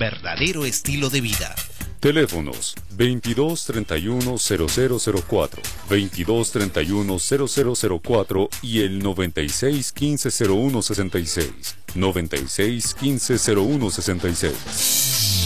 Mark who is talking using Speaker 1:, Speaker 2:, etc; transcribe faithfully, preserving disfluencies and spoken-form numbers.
Speaker 1: verdadero estilo de vida.
Speaker 2: Teléfonos veintidós treinta y uno cero cero cero cuatro, veintidós treinta y uno cero cero cero cuatro y el noventa y seis quince cero uno sesenta y seis, noventa y seis quince cero uno sesenta y seis.